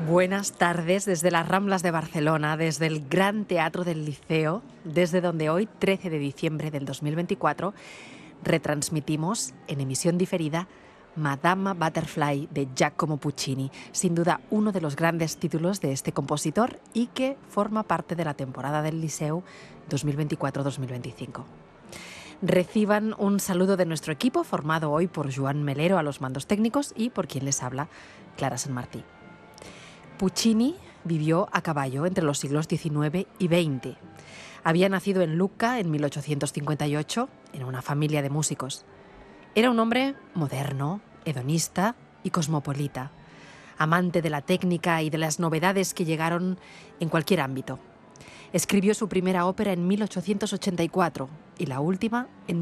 Buenas tardes desde las Ramblas de Barcelona, desde el Gran Teatro del Liceo, desde donde hoy, 13 de diciembre del 2024, retransmitimos en emisión diferida Madama Butterfly de Giacomo Puccini, sin duda uno de los grandes títulos de este compositor y que forma parte de la temporada del Liceu 2024-2025. Reciban un saludo de nuestro equipo, formado hoy por Joan Melero a los mandos técnicos y por quien les habla, Clara San Martí. Puccini vivió a caballo entre los siglos XIX y XX. Había nacido en Lucca en 1858, en una familia de músicos. Era un hombre moderno, hedonista y cosmopolita, amante de la técnica y de las novedades que llegaron en cualquier ámbito. Escribió su primera ópera en 1884 y la última en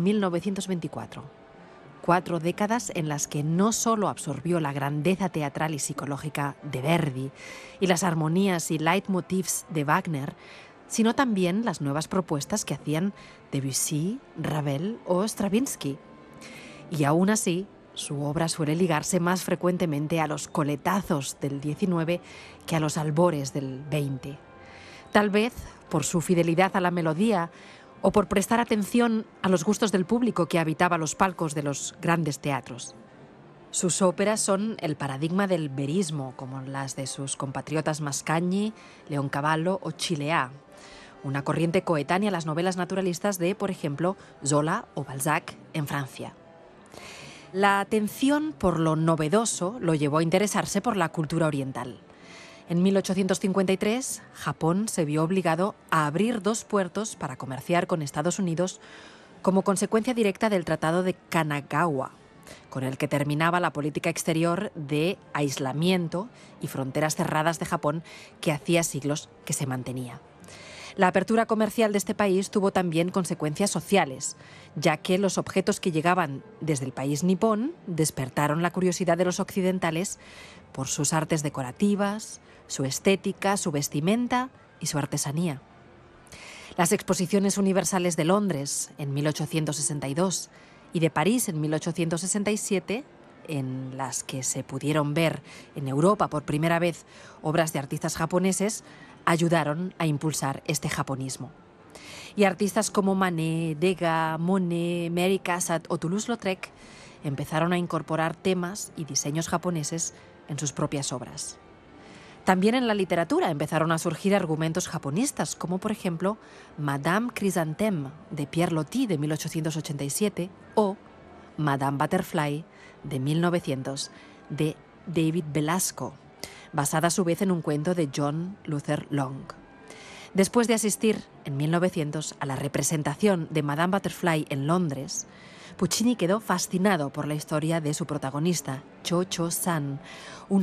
1924. 4 décadas en las que no solo absorbió la grandeza teatral y psicológica de Verdi y las armonías y leitmotivs de Wagner, sino también las nuevas propuestas que hacían Debussy, Ravel o Stravinsky. Y aún así, su obra suele ligarse más frecuentemente a los coletazos del XIX que a los albores del XX. Tal vez por su fidelidad a la melodía o por prestar atención a los gustos del público que habitaba los palcos de los grandes teatros. Sus óperas son el paradigma del verismo, como las de sus compatriotas Mascagni, Leoncavallo o Chileá, una corriente coetánea a las novelas naturalistas de, por ejemplo, Zola o Balzac en Francia. La atención por lo novedoso lo llevó a interesarse por la cultura oriental. En 1853, Japón se vio obligado a abrir 2 puertos para comerciar con Estados Unidos como consecuencia directa del Tratado de Kanagawa, con el que terminaba la política exterior de aislamiento y fronteras cerradas de Japón que hacía siglos que se mantenía. La apertura comercial de este país tuvo también consecuencias sociales, ya que los objetos que llegaban desde el país nipón despertaron la curiosidad de los occidentales por sus artes decorativas, su estética, su vestimenta y su artesanía. Las exposiciones universales de Londres en 1862 y de París en 1867, en las que se pudieron ver en Europa por primera vez obras de artistas japoneses, ayudaron a impulsar este japonismo. Y artistas como Manet, Degas, Monet, Mary Cassatt o Toulouse-Lautrec empezaron a incorporar temas y diseños japoneses en sus propias obras. También en la literatura empezaron a surgir argumentos japonistas, como por ejemplo Madame Chrysanthème de Pierre Loti de 1887 o Madame Butterfly de 1900 de David Belasco, basada a su vez en un cuento de John Luther Long. Después de asistir en 1900 a la representación de Madame Butterfly en Londres, Puccini quedó fascinado por la historia de su protagonista, Cho-Cho-san, una